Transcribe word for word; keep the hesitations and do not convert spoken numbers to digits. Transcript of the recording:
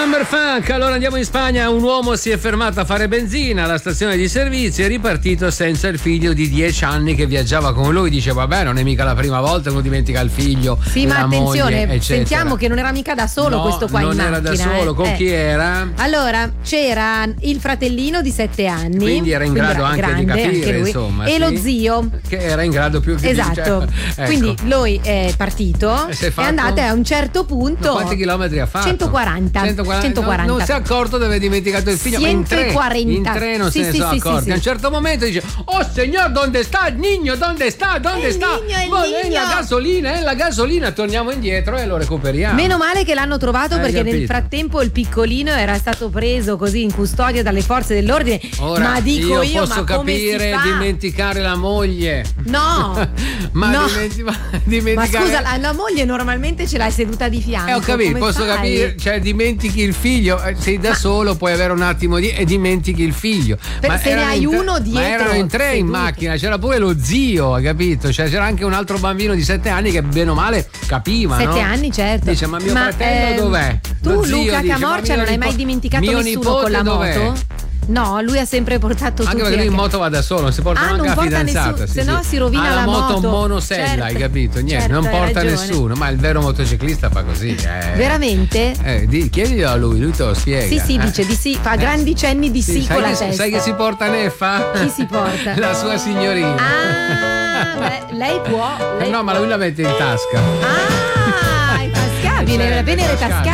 Summer Funk. Allora andiamo in Spagna. Un uomo si è fermato a fare benzina alla stazione di servizio e è ripartito senza il figlio di dieci anni che viaggiava con lui. Dice vabbè, non è mica la prima volta che uno dimentica il figlio. Sì, ma attenzione, moglie, sentiamo che non era mica da solo no, questo qua in macchina. macchina. Non era da solo, eh. con eh. chi era? Allora, c'era il fratellino di sette anni. Quindi era in quindi grado era anche grande, di capire, anche lui, insomma. E sì, lo zio. Che era in grado più che Esatto. di, cioè, ecco. Quindi lui è partito E si è e fatto- andate a un certo punto. No, quanti chilometri ha fatto? centoquaranta. centoquaranta. centoquaranta. Non, non si è accorto di aver dimenticato il figlio. Ma in tre, centoquaranta. in tre non Sì, se ne sì, sono sì, accorti. sì, A un sì. certo momento dice: oh signor, dove sta il niño? Dove sta? Dove Il sta? niño, il Ma niño. è la gasolina, è la gasolina. Torniamo indietro e lo recuperiamo. Meno male che l'hanno trovato, Hai perché nel capito? frattempo il piccolino era stato preso così in custodia dalle forze dell'ordine. Ora, ma dico io, io, posso ma come capire si fa? dimenticare la moglie. No, ma, no. dimenti- ma Ma dimenticare. scusa, la, la moglie normalmente ce l'hai seduta di fianco. Eh, ho capito, come posso fai? capire, cioè dimentichi il figlio, eh, sei da solo, puoi avere un attimo di e dimentichi il figlio. Per- se ne erano hai in tre- uno dietro, Ma erano in tre in seduto. macchina, c'era pure lo zio, hai capito? Cioè c'era anche un altro bambino di sette anni che bene o male capiva, no? Sette anni, certo. Dice, ma mio Ma, fratello ehm, dov'è? Tu, Lo zio Luca dice, ma Camorcia, mio non hai mai nipo- dimenticato mio nessuno nipote con la dov'è? moto? No, lui ha sempre portato Anche tutti. perché lui in anche- moto va da solo, non si porta Ah, neanche non la porta fidanzata. nessuno, sì, se sì. no si rovina ha la moto moto. monosella, Certo, hai capito? Niente, certo, non hai porta ragione. nessuno, ma il vero motociclista fa così. Eh. Veramente? Eh, di, chiedilo a lui, lui te lo spiega. Sì, sì, eh. dice di sì, fa grandi cenni di sì, sai, con la che, testa. sai che si porta Neffa? Chi si porta? La sua signorina. Ah, beh, lei può. Lei no, ma lui la mette in tasca. Ah, è tascabile, Certo, la Venere è tascabile. tascabile.